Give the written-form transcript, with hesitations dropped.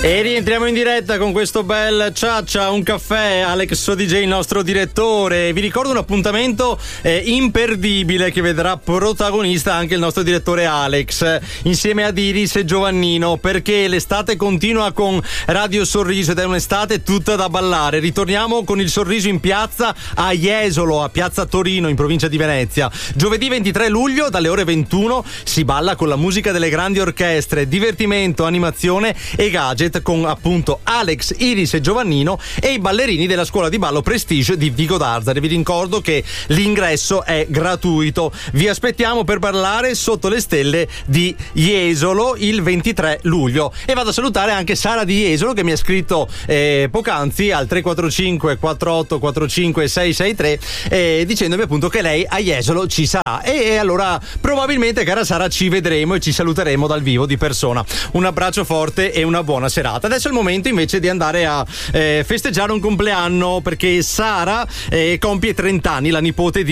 E rientriamo in diretta con questo bel ciaccia, un caffè. Alex SoDJ, il nostro direttore. Vi ricordo un appuntamento imperdibile che vedrà protagonista anche il nostro direttore Alex, insieme ad Iris e Giovannino, perché l'estate continua con Radio Sorriso ed è un'estate tutta da ballare. Ritorniamo con il sorriso in piazza a Jesolo, a Piazza Torino, in provincia di Venezia. Giovedì 23 luglio dalle ore 21 si balla con la musica delle grandi orchestre, divertimento, animazione e gadget, con appunto Alex, Iris e Giovannino e i ballerini della scuola di ballo Prestige di Vico d'Arzare. Vi ricordo che l'ingresso è gratuito. Vi aspettiamo per ballare sotto le stelle di Jesolo il 23 luglio. E vado a salutare anche Sara di Jesolo, che mi ha scritto poc'anzi al 345 48 45 663 dicendomi appunto che lei a Jesolo ci sarà, e allora probabilmente, cara Sara, ci vedremo e ci saluteremo dal vivo di persona. Un abbraccio forte e una buona serata. Adesso è il momento invece di andare a festeggiare un compleanno, perché Sara compie 30 anni, la nipote di